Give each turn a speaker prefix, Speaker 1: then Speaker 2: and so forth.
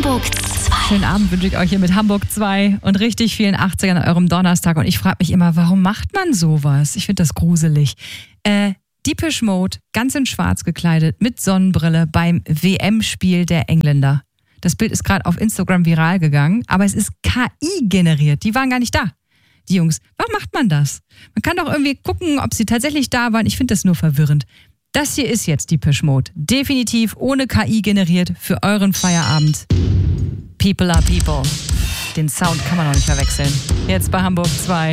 Speaker 1: Hamburg 2.
Speaker 2: Schönen Abend wünsche ich euch hier mit Hamburg 2 und richtig vielen 80ern an eurem Donnerstag. Und ich frage mich immer, warum macht man sowas? Ich finde das gruselig. Depeche Mode, ganz in schwarz gekleidet, mit Sonnenbrille beim WM-Spiel der Engländer. Das Bild ist gerade auf Instagram viral gegangen, aber es ist KI generiert. Die waren gar nicht da, die Jungs. Warum macht man das? Man kann doch irgendwie gucken, ob sie tatsächlich da waren. Ich finde das nur verwirrend. Das hier ist jetzt Depeche Mode. Definitiv ohne KI generiert für euren Feierabend. People are people. Den Sound kann man noch nicht verwechseln. Jetzt bei Hamburg 2.